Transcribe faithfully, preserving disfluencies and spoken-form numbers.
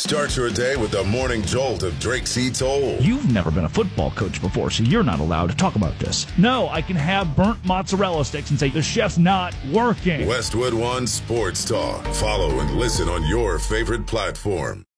Start your day with the morning jolt of Drake C. Toll. You've never been a football coach before, so you're not allowed to talk about this. No, I can have burnt mozzarella sticks and say the chef's not working. Westwood One Sports Talk. Follow and listen on your favorite platform.